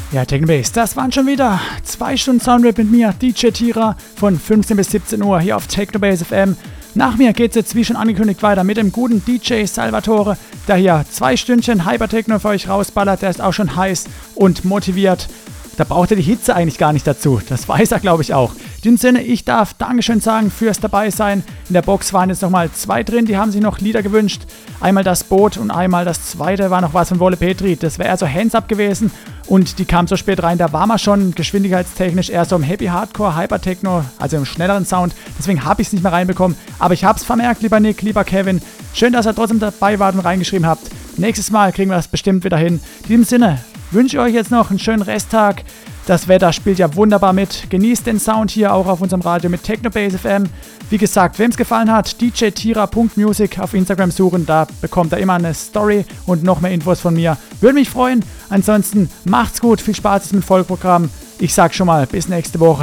Ja, Technobase, das waren schon wieder 2 Stunden Soundwave mit mir, DJ Tira, von 15 bis 17 Uhr hier auf Technobase FM. Nach mir geht es jetzt, wie schon angekündigt, weiter mit dem guten DJ Salvatore, der hier 2 Stündchen Hypertechno für euch rausballert. Der ist auch schon heiß und motiviert. Da braucht er die Hitze eigentlich gar nicht dazu. Das weiß er, glaube ich, auch. In diesem Sinne, ich darf Dankeschön sagen fürs Dabeisein. In der Box waren jetzt nochmal 2 drin, die haben sich noch Lieder gewünscht. Einmal das Boot und einmal das zweite war noch was von Wolle Petri. Das wäre eher so Hands-Up gewesen und die kam so spät rein. Da war man schon geschwindigkeitstechnisch eher so im Heavy Hardcore, Hypertechno, also im schnelleren Sound. Deswegen habe ich es nicht mehr reinbekommen. Aber ich habe es vermerkt, lieber Nick, lieber Kevin. Schön, dass ihr trotzdem dabei wart und reingeschrieben habt. Nächstes Mal kriegen wir das bestimmt wieder hin. In diesem Sinne wünsche ich euch jetzt noch einen schönen Resttag. Das Wetter spielt ja wunderbar mit. Genießt den Sound hier auch auf unserem Radio mit Technobase FM. Wie gesagt, wem es gefallen hat, djtira.music auf Instagram suchen. Da bekommt er immer eine Story und noch mehr Infos von mir. Würde mich freuen. Ansonsten macht's gut. Viel Spaß mit dem Vollprogramm. Ich sag schon mal, bis nächste Woche.